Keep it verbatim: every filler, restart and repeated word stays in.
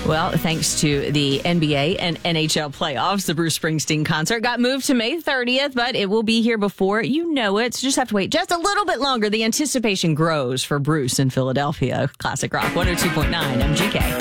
Well, thanks to the N B A and N H L playoffs, the Bruce Springsteen concert got moved to May thirtieth, but it will be here before you know it. So just have to wait just a little bit longer. The anticipation grows for Bruce in Philadelphia. Classic Rock one oh two point nine M G K.